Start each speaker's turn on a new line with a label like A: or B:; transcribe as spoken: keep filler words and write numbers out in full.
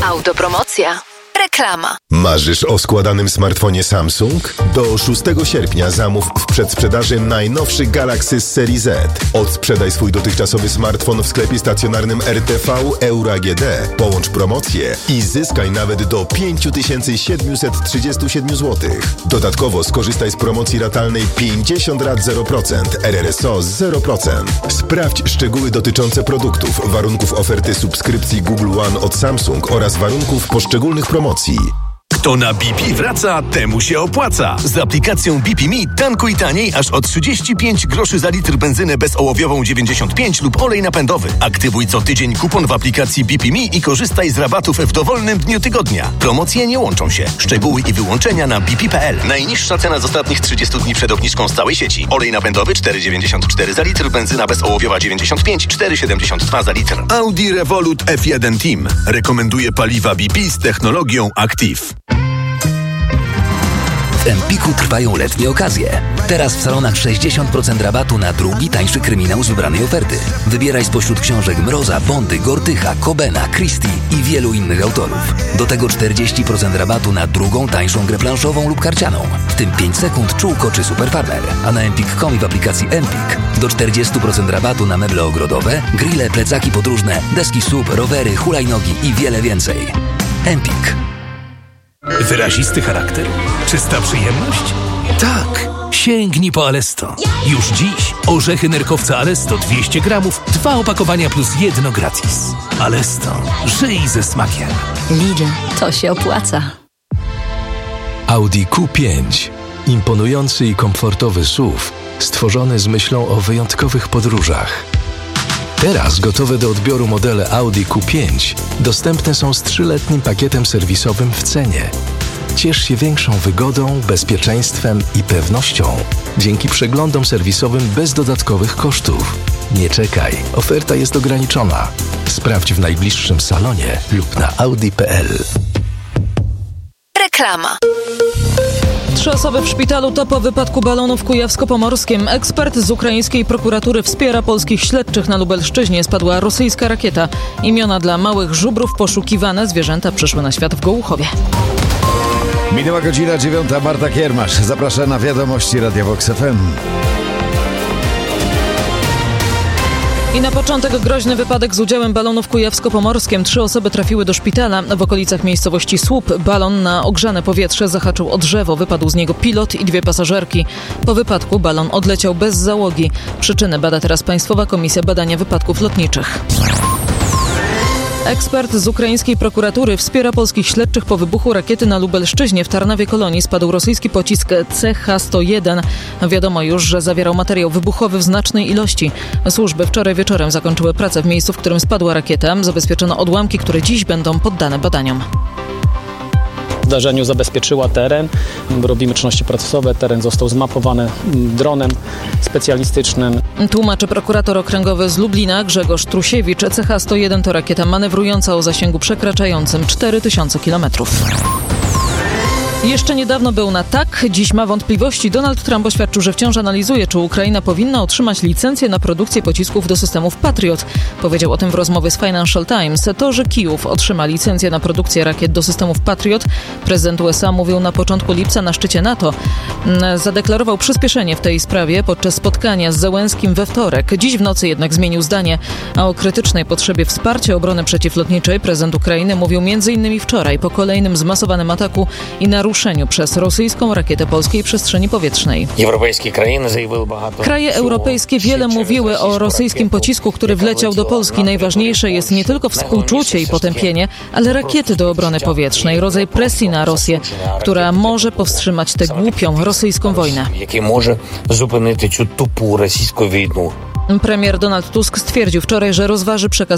A: Autopromocja. Reklama.
B: Marzysz o składanym smartfonie Samsung? Do szóstego sierpnia zamów w przedsprzedaży najnowszy Galaxy z serii Z. Odsprzedaj swój dotychczasowy smartfon w sklepie stacjonarnym R T V Euro A G D. Połącz promocję i zyskaj nawet do pięć tysięcy siedemset trzydzieści siedem złotych. Dodatkowo skorzystaj z promocji ratalnej pięćdziesiąt rat zero procent, R R S O zero procent. Sprawdź szczegóły dotyczące produktów, warunków oferty subskrypcji Google One od Samsung oraz warunków poszczególnych promocji.
C: Kto na B P wraca, temu się opłaca. Z aplikacją B P Me tankuj taniej aż o trzydzieści pięć groszy za litr benzynę bezołowiową dziewięćdziesiąt pięć lub olej napędowy. Aktywuj co tydzień kupon w aplikacji B P Me i korzystaj z rabatów w dowolnym dniu tygodnia. Promocje nie łączą się. Szczegóły i wyłączenia na b p kropka p l. Najniższa cena z ostatnich trzydziestu dni przed obniżką z całej sieci. Olej napędowy cztery dziewięćdziesiąt cztery za litr, benzyna bezołowiowa dziewięćdziesiąt pięć, cztery siedemdziesiąt dwa za litr. Audi Revolut F jeden Team rekomenduje paliwa B P z technologią Active.
D: W Empiku trwają letnie okazje. Teraz w salonach sześćdziesiąt procent rabatu na drugi, tańszy kryminał z wybranej oferty. Wybieraj spośród książek Mroza, Bondy, Gortycha, Cobena, Christie i wielu innych autorów. Do tego czterdzieści procent rabatu na drugą, tańszą grę planszową lub karcianą. W tym pięć sekund, czółko czy Super Farmer. A na empik kropka com i w aplikacji Empik do czterdzieści procent rabatu na meble ogrodowe, grille, plecaki podróżne, deski S U V, rowery, hulajnogi i wiele więcej. Empik.
E: Wyrazisty charakter? Czysta przyjemność? Tak! Sięgnij po Alesto. Już dziś orzechy nerkowca Alesto dwieście gramów, dwa opakowania plus jedno gratis. Alesto. Żyj ze smakiem.
A: Lidl, to się opłaca.
F: Audi Q pięć. Imponujący i komfortowy S U V, stworzony z myślą o wyjątkowych podróżach. Teraz gotowe do odbioru modele Audi Q pięć dostępne są z trzyletnim pakietem serwisowym w cenie. Ciesz się większą wygodą, bezpieczeństwem i pewnością dzięki przeglądom serwisowym bez dodatkowych kosztów. Nie czekaj, oferta jest ograniczona. Sprawdź w najbliższym salonie lub na audi kropka p l.
A: Reklama.
G: Trzy osoby w szpitalu to po wypadku balonu w Kujawsko-Pomorskim. Ekspert z ukraińskiej prokuratury wspiera polskich śledczych. Na Lubelszczyźnie spadła rosyjska rakieta. Imiona dla małych żubrów poszukiwane. Zwierzęta przyszły na świat w Gołuchowie.
H: Minęła godzina dziewiąta. Marta Kiermasz zaprasza na wiadomości Radia Vox F M.
G: I na początek groźny wypadek z udziałem balonu w Kujawsko-Pomorskim. Trzy osoby trafiły do szpitala. W okolicach miejscowości Słup balon na ogrzane powietrze zahaczył o drzewo. Wypadł z niego pilot i dwie pasażerki. Po wypadku balon odleciał bez załogi. Przyczynę bada teraz Państwowa Komisja Badania Wypadków Lotniczych. Ekspert z ukraińskiej prokuratury wspiera polskich śledczych po wybuchu rakiety na Lubelszczyźnie. W Tarnowie Kolonii spadł rosyjski pocisk C H sto jeden. Wiadomo już, że zawierał materiał wybuchowy w znacznej ilości. Służby wczoraj wieczorem zakończyły pracę w miejscu, w którym spadła rakieta. Zabezpieczono odłamki, które dziś będą poddane badaniom.
I: W zdarzeniu zabezpieczyła teren. Robimy czynności procesowe. Teren został zmapowany dronem specjalistycznym.
G: Tłumaczy prokurator okręgowy z Lublina Grzegorz Trusiewicz. C H sto jeden to rakieta manewrująca o zasięgu przekraczającym cztery tysiące kilometrów. Jeszcze niedawno był na tak, dziś ma wątpliwości. Donald Trump oświadczył, że wciąż analizuje, czy Ukraina powinna otrzymać licencję na produkcję pocisków do systemów Patriot. Powiedział o tym w rozmowie z Financial Times. To, że Kijów otrzyma licencję na produkcję rakiet do systemów Patriot, prezydent U S A mówił na początku lipca na szczycie NATO. Zadeklarował przyspieszenie w tej sprawie podczas spotkania z Zełenskim we wtorek. Dziś w nocy jednak zmienił zdanie, a o krytycznej potrzebie wsparcia obrony przeciwlotniczej prezydent Ukrainy mówił między innymi wczoraj po kolejnym zmasowanym ataku i naruszeniu przez rosyjską rakietę polskiej przestrzeni powietrznej. Kraje europejskie wiele mówiły o rosyjskim pocisku, który wleciał do Polski. Najważniejsze jest nie tylko współczucie i potępienie, ale rakiety do obrony powietrznej, rodzaj presji na Rosję, która może powstrzymać tę głupią rosyjską wojnę. Premier Donald Tusk stwierdził wczoraj, że rozważy przekaz